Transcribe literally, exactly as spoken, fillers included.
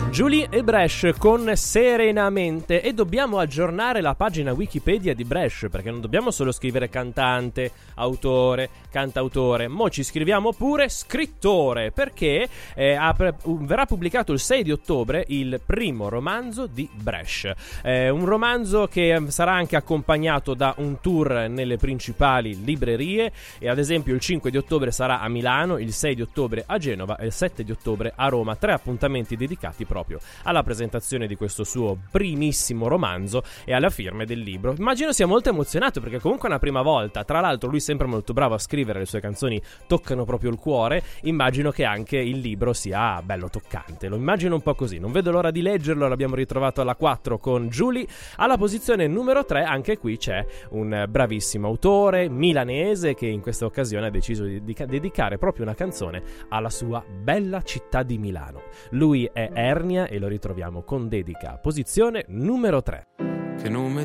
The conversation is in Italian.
Julie e Bresh con Serenamente, e dobbiamo aggiornare la pagina Wikipedia di Bresh, perché non dobbiamo solo scrivere cantante, autore, cantautore, mo ci scriviamo pure scrittore, perché eh, ha, verrà pubblicato il sei di ottobre il primo romanzo di Bresh, eh, un romanzo che sarà anche accompagnato da un tour nelle principali librerie, e ad esempio il cinque di ottobre sarà a Milano, il sei di ottobre a Genova e il sette di ottobre a Roma, tre appuntamenti dedicati proprio alla presentazione di questo suo primissimo romanzo e alla firma del libro. Immagino sia molto emozionato, perché comunque è una prima volta. Tra l'altro lui è sempre molto bravo a scrivere, le sue canzoni toccano proprio il cuore. Immagino che anche il libro sia bello toccante, lo immagino un po' così. Non vedo l'ora di leggerlo. L'abbiamo ritrovato alla quattro con Julie. Alla posizione numero tre anche qui c'è un bravissimo autore milanese che in questa occasione ha deciso di dedicare proprio una canzone alla sua bella città di Milano. Lui è Ernia e lo ritroviamo con Dedica, posizione numero tre. Che nome